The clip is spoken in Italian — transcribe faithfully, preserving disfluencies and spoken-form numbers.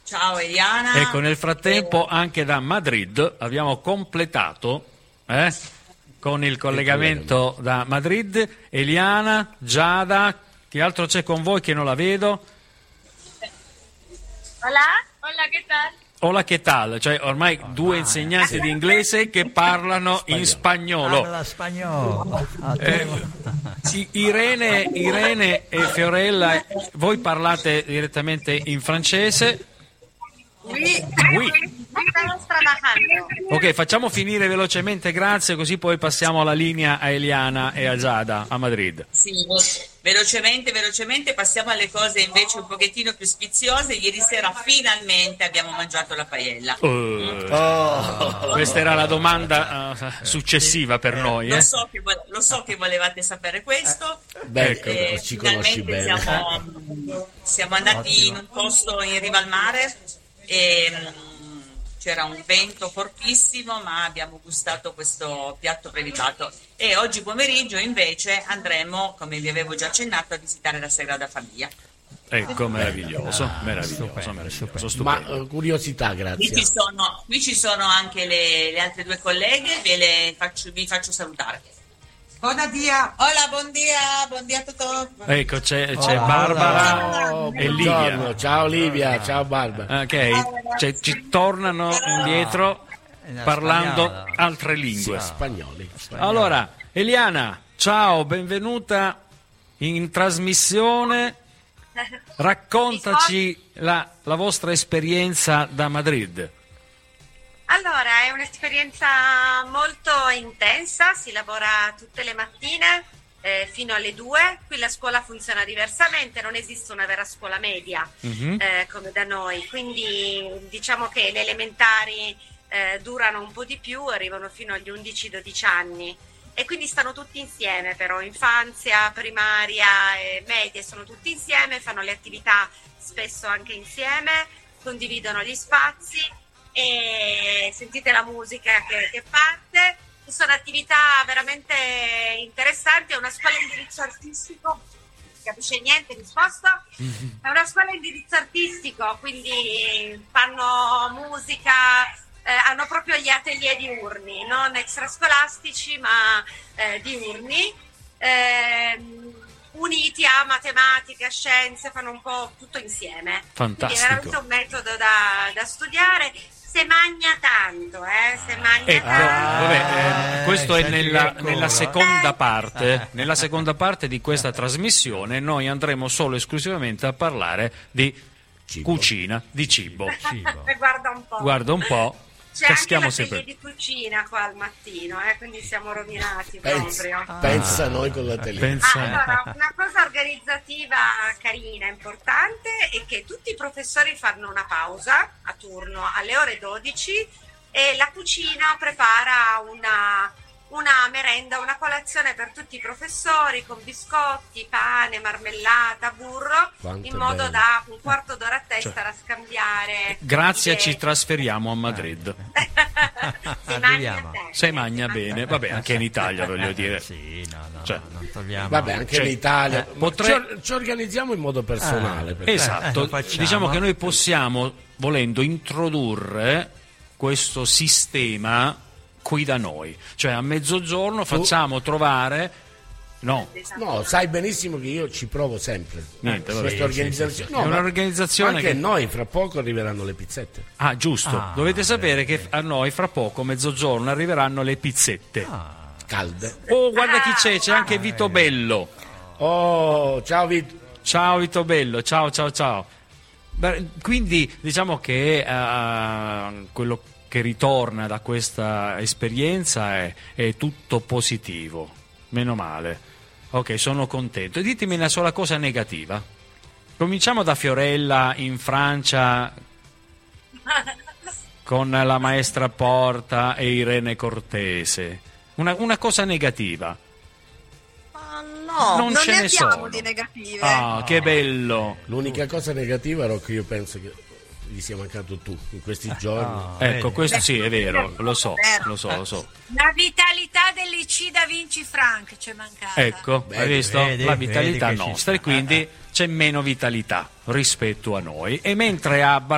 Ciao Eliana. Ecco, nel frattempo anche da Madrid abbiamo completato eh, con il collegamento da Madrid. Eliana, Giada, chi altro c'è con voi che non la vedo? Hola, hola, che tal? Hola, che tal? Cioè ormai due insegnanti di inglese che parlano in spagnolo. Parla spagnolo. Eh, I- Irene, Irene e Fiorella, voi parlate direttamente in francese? Oui, Oui. estamos trabajando. Ok, facciamo finire velocemente, grazie, così poi passiamo la linea a Eliana e a Giada a Madrid. Sì, velocemente, velocemente passiamo alle cose invece un pochettino più sfiziose. Ieri sera finalmente abbiamo mangiato la paella. Uh, Oh. Questa era la domanda uh, successiva per noi. Lo Eh? so che, vo- lo so che volevate sapere questo. Beh, Ecco. Eh, ci conosci finalmente bene. siamo, siamo andati in un posto in riva al mare e mm, c'era un vento fortissimo, ma abbiamo gustato questo piatto prelibato. E oggi pomeriggio invece andremo, come vi avevo già accennato, a visitare la Sagrada Famiglia. Ecco, meraviglioso, Ah, meraviglioso, stupendo, meraviglioso, stupendo. Ma stupendo. eh, curiosità, Qui ci grazie. sono, qui ci sono anche le, le altre due colleghe, ve le faccio, vi faccio salutare. Buenos días. Hola, buon dia, buon dia a tutti. Ecco, c'è, c'è Hola, Barbara Oh, e buongiorno. Livia. Ciao Livia, ciao Barbara. Ok, cioè, ci tornano indietro In parlando spagnolo. altre lingue. Spagnoli. Allora, Eliana, ciao, benvenuta in trasmissione. Raccontaci la, la vostra esperienza da Madrid. Allora, è un'esperienza molto intensa, si lavora tutte le mattine eh, fino alle due. Qui la scuola funziona diversamente, non esiste una vera scuola media Mhm. eh, come da noi, quindi diciamo che le elementari eh, durano un po' di più, arrivano fino agli undici dodici anni e quindi stanno tutti insieme, però infanzia, primaria e medie sono tutti insieme, fanno le attività spesso anche insieme, condividono gli spazi e sentite la musica che, che parte. Ci sono attività veramente interessanti, è una scuola a indirizzo artistico, non capisce niente, risposta? È una scuola a indirizzo artistico, quindi fanno musica, eh, hanno proprio gli atelier diurni, non extrascolastici ma eh, diurni, ehm, uniti a matematica, scienze, fanno un po' tutto insieme. Quindi è Fantastico. veramente un metodo da, da studiare. Se magna tanto, eh? Se magna Ecco, tanto. vabbè, eh, questo è senti nella, che nella coro. seconda parte. Nella seconda parte di questa trasmissione noi andremo solo e esclusivamente a parlare di Cibo. cucina, di cibo. Cibo. Guarda un po'. Guarda un po', C'è anche caschiamo la sempre. di cucina qua al mattino, eh? Quindi siamo rovinati Pensa, proprio. pensa a noi con la tele. Pensa. Allora, una cosa organizzativa carina, importante, è che tutti i professori fanno una pausa a turno alle ore dodici e la cucina prepara una, una merenda, una colazione per tutti i professori con biscotti, pane, marmellata, burro, Quanto in è modo bello. da un quarto d'ora a testa Cioè, scambiare. Grazie, idee. ci trasferiamo a Madrid. Si Arriviamo. mangia bene, Se magna si bene, vabbè, anche in Italia voglio dire. Sì, no, no, Cioè, no, non togliamo. Vabbè, anche Cioè, in Italia. eh, Ma potrei- ci, or- ci organizziamo in modo personale. perché- eh, Esatto, lo facciamo. diciamo che noi possiamo, volendo, introdurre questo sistema qui da noi, cioè a mezzogiorno facciamo trovare, no, No, sai benissimo che io ci provo sempre. Niente, vabbè. Questa Sì, organizzazione. È No, ma un'organizzazione anche che- noi fra poco arriveranno le pizzette. ah giusto, Ah, dovete sapere bene, che a noi fra poco, mezzogiorno, arriveranno le pizzette. Ah, Calde. Oh, guarda chi c'è, c'è anche Vito Bello. Oh, ciao Vito. Ciao Vito Bello, ciao ciao ciao. Beh, quindi diciamo che eh, quello che ritorna da questa esperienza è, è tutto positivo, meno male. Ok, sono contento. E ditemi una sola cosa negativa. Cominciamo da Fiorella in Francia con la maestra Porta e Irene Cortese. Una, una cosa negativa. Ma no, Non non, ce ne ne abbiamo sono. di negative. Ah, che bello. L'unica cosa negativa è che io penso che gli sia mancato tu in questi giorni. ah, Ecco, vedi. questo sì, è vero, lo so, lo so, lo so. La vitalità dell'I C da Vinci Frank c'è mancata. Ecco, Vedi, hai visto? vedi, La vitalità vedi che ci nostra e sta. quindi c'è meno vitalità rispetto a noi. E mentre a